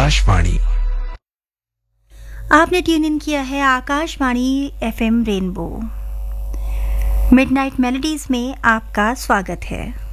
आकाशवाणी। आपने tune in किया है Akashvani FM rainbow. Midnight melodies में आपका स्वागत है।